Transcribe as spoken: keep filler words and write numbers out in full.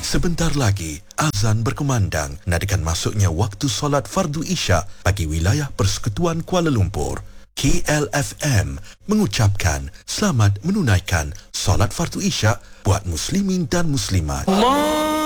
Sebentar lagi, azan berkumandang nadakan masuknya waktu solat fardu Isyak bagi wilayah Persekutuan Kuala Lumpur. K L F M mengucapkan selamat menunaikan solat fardu Isyak buat muslimin dan muslimat. Allah